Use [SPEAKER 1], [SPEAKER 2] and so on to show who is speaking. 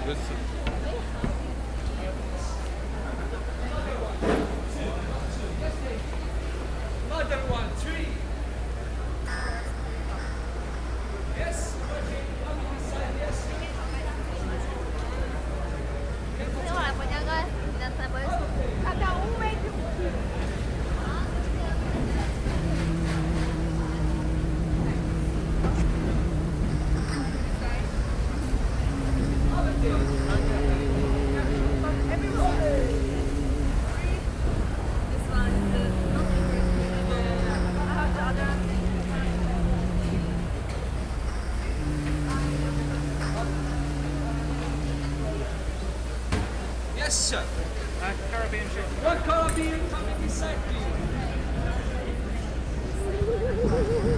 [SPEAKER 1] Good.
[SPEAKER 2] Another one, three. Yes. Okay. Coming inside. Yes.
[SPEAKER 3] Thế hỏi của nhà ơi, là sao mới cada metro.
[SPEAKER 2] Yes, sir.
[SPEAKER 1] Caribbean ship.
[SPEAKER 2] One Caribbean coming inside, please.